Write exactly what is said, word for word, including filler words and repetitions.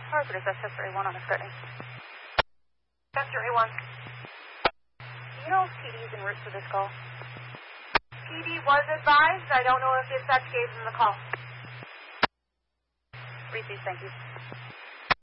Harvard, is that Chester A one on the threatening? Chester A one. Do you know if P D is en route for this call? P D was advised. I don't know if dispatch gave them the call. Repeat, thank you.